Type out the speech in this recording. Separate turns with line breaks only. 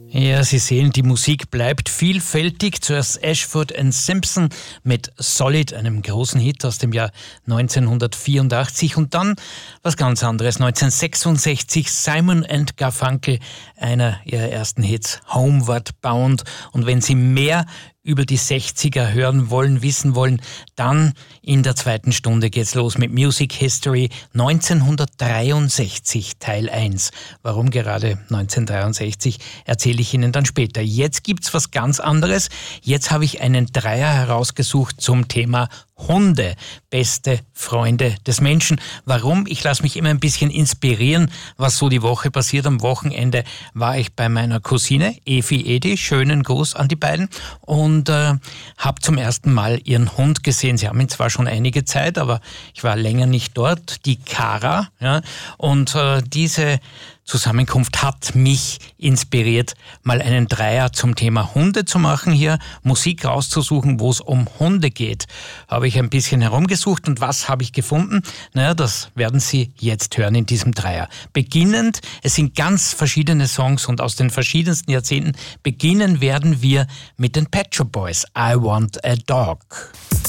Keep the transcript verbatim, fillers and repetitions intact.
Ja, Sie sehen, die Musik bleibt vielfältig. Zuerst Ashford and Simpson mit Solid, einem großen Hit aus dem Jahr neunzehnhundertvierundachtzig. Und dann was ganz anderes, neunzehnhundertsechsundsechzig Simon and Garfunkel, einer ihrer ersten Hits, Homeward Bound. Und wenn Sie mehr über die sechziger hören wollen, wissen wollen, dann in der zweiten Stunde geht's los mit Music History neunzehnhundertdreiundsechzig Teil eins. Warum gerade neunzehnhundertdreiundsechzig, erzähle ich Ihnen dann später. Jetzt gibt's was ganz anderes. Jetzt habe ich einen Dreier herausgesucht zum Thema Hunde, beste Freunde des Menschen. Warum? Ich lasse mich immer ein bisschen inspirieren, was so die Woche passiert. Am Wochenende war ich bei meiner Cousine Evi Edi, schönen Gruß an die beiden, und äh, habe zum ersten Mal ihren Hund gesehen. Sie haben ihn zwar schon einige Zeit, aber ich war länger nicht dort, die Kara. Ja, und äh, diese Zusammenkunft hat mich inspiriert, mal einen Dreier zum Thema Hunde zu machen hier, Musik rauszusuchen, wo es um Hunde geht. Habe ich ein bisschen herumgesucht und was habe ich gefunden? Naja, das werden Sie jetzt hören in diesem Dreier. Beginnend, es sind ganz verschiedene Songs und aus den verschiedensten Jahrzehnten. Beginnen werden wir mit den Pet Shop Boys, I Want a Dog.